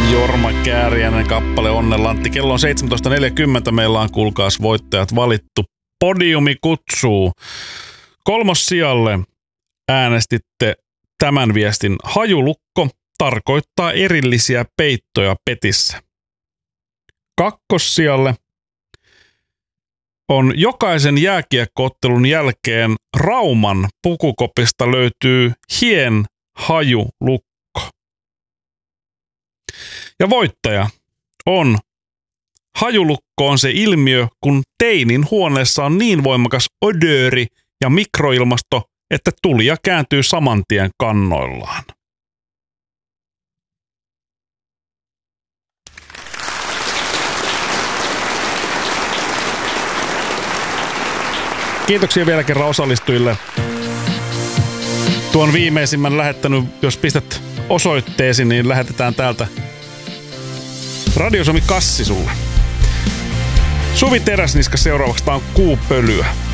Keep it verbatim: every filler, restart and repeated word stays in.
Jorma Kääriäinen kappale Onnenlantti. Kello on seitsemäntoista neljäkymmentä. Meillä on kuulkaas voittajat valittu. Podiumi kutsuu. Kolmossijalle äänestitte tämän viestin. Hajulukko tarkoittaa erillisiä peittoja petissä. Kakkossijalle on jokaisen jääkiekko-ottelun jälkeen Rauman pukukopista löytyy hien hajulukko. Ja voittaja on hajulukko on se ilmiö, kun teinin huoneessa on niin voimakas odööri ja mikroilmasto, että tulija kääntyy saman tien kannoillaan. Kiitoksia vielä kerran osallistujille. Tuon viimeisimmän lähettänyt, jos pistät osoitteesi, niin lähetetään täältä Radio Suomi kassi sulle. Suvi Teräsniska seuraavaksi, tää on Kuupölyä.